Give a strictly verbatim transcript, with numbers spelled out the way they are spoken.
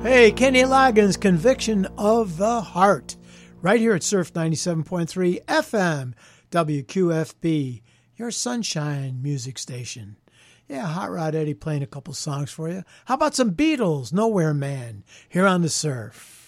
Hey, Kenny Loggins, Conviction of the Heart, right here at Surf ninety-seven point three F M, W Q F B, your sunshine music station. Yeah, Hot Rod Eddie playing a couple songs for you. How about some Beatles, Nowhere Man, here on the Surf.